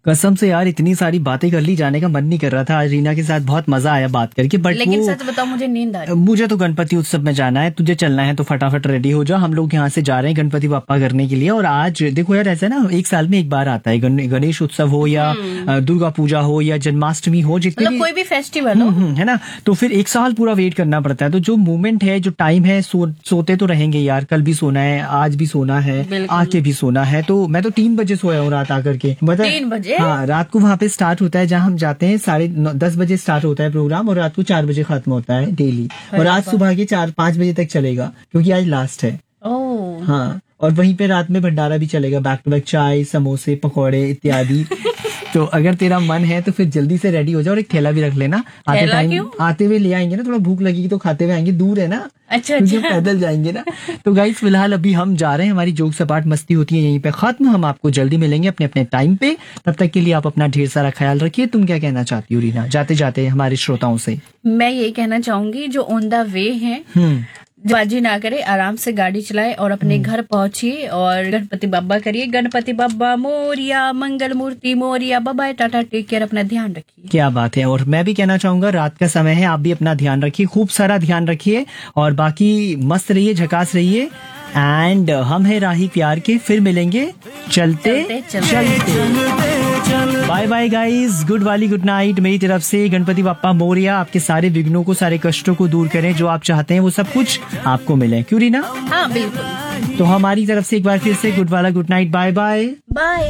कसम से यार इतनी सारी बातें कर ली, जाने का मन नहीं कर रहा था। आज रीना के साथ बहुत मजा आया बात करके, बट लेकिन सच बताओ मुझे नींद आ रही है। मुझे तो गणपति उत्सव में जाना है, तुझे चलना है तो फटाफट रेडी हो जा। हम लोग यहाँ से जा रहे हैं गणपति बप्पा करने के लिए। और आज देखो यार, ऐसा ना एक साल में एक बार आता है, गणेश उत्सव हो या दुर्गा पूजा हो या जन्माष्टमी हो, जितने मतलब कोई भी फेस्टिवल हो, है ना, तो फिर एक साल पूरा वेट करना पड़ता है। तो जो मोमेंट है, जो टाइम है, सोते तो रहेंगे यार, कल भी सोना है, आज भी सोना है, आके भी सोना है। तो मैं तो 3 बजे सोया हूँ रात आकर के, मतलब 3 बजे। हाँ, रात को वहाँ पे स्टार्ट होता है जहाँ हम जाते हैं, 10:30 बजे स्टार्ट होता है प्रोग्राम और रात को 4 बजे खत्म होता है डेली। और आज सुबह के 4-5 बजे तक चलेगा क्योंकि आज लास्ट है। हाँ, और वहीं पे रात में भंडारा भी चलेगा, बैक टू बैक चाय, समोसे, पकौड़े इत्यादि। तो अगर तेरा मन है तो फिर जल्दी से रेडी हो जाओ और एक थैला भी रख लेना। आते टाइम आते हुए ले आएंगे ना, थोड़ा भूख लगेगी तो खाते हुए आएंगे, दूर है ना। अच्छा, पैदल जाएंगे ना। तो गाइस फिलहाल अभी हम जा रहे हैं, हमारी जोक सपाट मस्ती होती है यहीं पे खत्म। हम आपको जल्दी मिलेंगे अपने अपने टाइम पे, तब तक के लिए आप अपना ढेर सारा ख्याल रखिए। तुम क्या कहना चाहती हो रीना, जाते जाते हमारे श्रोताओं से? मैं यही कहना चाहूंगी, जो ऑन द वे है बाजी ना करे, आराम से गाड़ी चलाए और अपने घर पहुंचिए और गणपति बप्पा करिए। गणपति बप्पा मोरिया, मंगल मूर्ति Moriya, bye bye, Tata, take care, अपना ध्यान रखिए। क्या बात है। और मैं भी कहना चाहूंगा, रात का समय है, आप भी अपना ध्यान रखिए, खूब सारा ध्यान रखिए और बाकी मस्त रहिए, झकास रहिए। एंड हम है राही प्यार के, फिर मिलेंगे चलते चलते। बाय बाय गाइस, गुड वाली गुड नाइट मेरी तरफ से। गणपति बप्पा मोरिया आपके सारे विघ्नों को, सारे कष्टों को दूर करें, जो आप चाहते हैं वो सब कुछ आपको मिले। क्यों रीना? हाँ बिल्कुल। तो हमारी तरफ से एक बार फिर से गुड वाला गुड नाइट, बाय बाय।